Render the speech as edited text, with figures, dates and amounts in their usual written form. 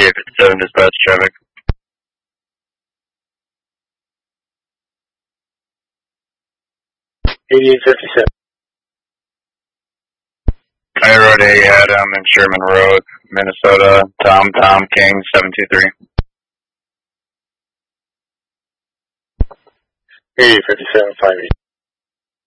8857 dispatch traffic. 8857. County Road A, Adam and Sherman Road, Minnesota, Tom King, 723. 8857, 58.